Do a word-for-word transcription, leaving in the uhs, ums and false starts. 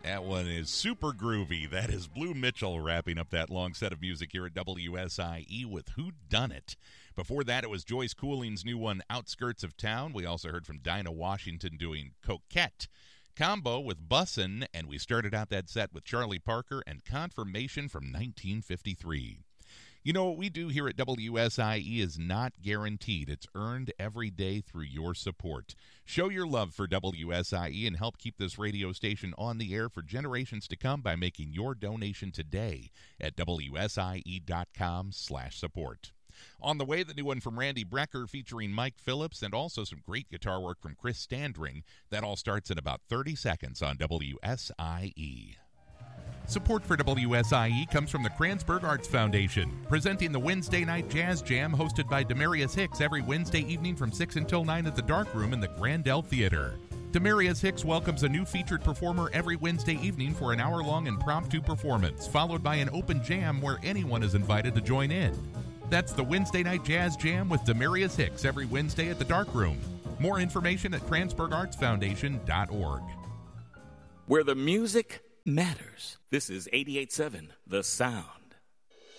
That one is super groovy. That is Blue Mitchell wrapping up that long set of music here at W S I E with Who Done It. Before that, it was Joyce Cooling's new one, Outskirts of Town. We also heard from Dinah Washington doing Coquette. Combo with Bussin', and we started out that set with Charlie Parker and Confirmation from nineteen fifty-three. You know, what we do here at W S I E is not guaranteed. It's earned every day through your support. Show your love for W S I E and help keep this radio station on the air for generations to come by making your donation today at W S I E dot com slash support. On the way, the new one from Randy Brecker featuring Mike Phillips and also some great guitar work from Chris Standring. That all starts in about thirty seconds on W S I E. Support for W S I E comes from the Kranzberg Arts Foundation, presenting the Wednesday Night Jazz Jam hosted by Demarius Hicks every Wednesday evening from six until nine at the Dark Room in the Grandel Theater. Demarius Hicks welcomes a new featured performer every Wednesday evening for an hour-long impromptu performance, followed by an open jam where anyone is invited to join in. That's the Wednesday Night Jazz Jam with Demarius Hicks every Wednesday at the Dark Room. More information at Kranzberg Arts Foundation dot org. Where the music matters. This is eighty-eight point seven The Sound.